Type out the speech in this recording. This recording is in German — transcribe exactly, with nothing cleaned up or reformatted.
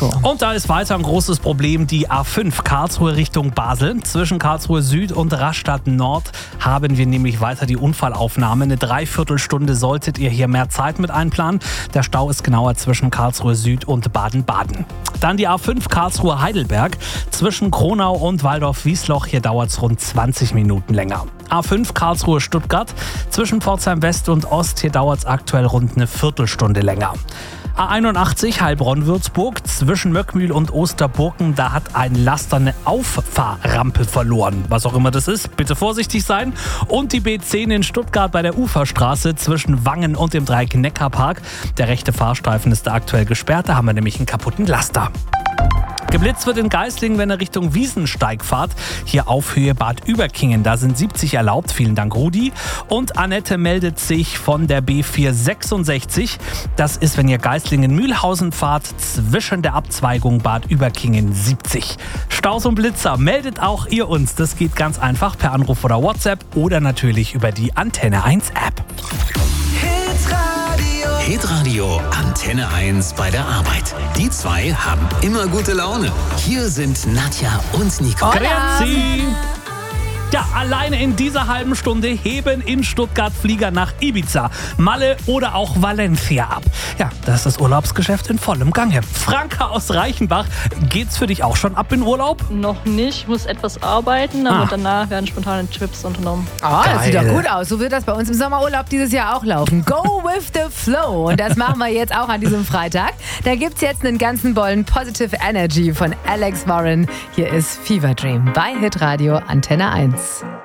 Nico. Und da ist weiter ein großes Problem, die A fünf Karlsruhe Richtung Basel. Zwischen Karlsruhe Süd und Rastatt Nord haben wir nämlich weiter die Unfallaufnahme. Eine Dreiviertelstunde solltet ihr hier mehr Zeit mit einplanen. Der Stau ist genauer zwischen Karlsruhe Süd und Baden-Baden. Dann die A fünf Karlsruhe Heidelberg. Zwischen Kronau und Waldorf-Wiesloch. Hier dauert es rund zwanzig Minuten länger. A fünf Karlsruhe Stuttgart. Zwischen Pforzheim West und Ost. Hier dauert es aktuell rund eine Viertelstunde länger. A einundachtzig Heilbronn-Würzburg, zwischen Möckmühl und Osterburken, da hat ein Laster eine Auffahrrampe verloren. Was auch immer das ist, bitte vorsichtig sein. Und die B zehn in Stuttgart bei der Uferstraße zwischen Wangen und dem Dreieck Neckarpark. Der rechte Fahrstreifen ist da aktuell gesperrt, da haben wir nämlich einen kaputten Laster. Geblitzt wird in Geislingen, wenn ihr Richtung Wiesensteig fahrt. Hier auf Höhe Bad Überkingen. Da sind siebzig erlaubt. Vielen Dank, Rudi. Und Annette meldet sich von der B vierhundertsechsundsechzig. Das ist, wenn ihr Geislingen-Mühlhausen fahrt, zwischen der Abzweigung Bad Überkingen siebzig. Staus und Blitzer, meldet auch ihr uns. Das geht ganz einfach per Anruf oder WhatsApp oder natürlich über die Antenne eins App. Hitradio Antenne eins bei der Arbeit. Die zwei haben immer gute Laune. Hier sind Nadja und Nico. Grüezi! Ja, alleine in dieser halben Stunde heben in Stuttgart Flieger nach Ibiza, Malle oder auch Valencia ab. Ja, das ist das Urlaubsgeschäft in vollem Gange. Franka aus Reichenbach, geht's für dich auch schon ab in Urlaub? Noch nicht, ich muss etwas arbeiten, aber Ah. danach werden spontane Trips unternommen. Oh, das sieht Geil. doch gut aus. So wird das bei uns im Sommerurlaub dieses Jahr auch laufen. Go with the flow. Und das machen wir jetzt auch an diesem Freitag. Da gibt's jetzt einen ganzen Bollen Positive Energy von Alex Warren. Hier ist Fever Dream bei Hitradio Antenne eins.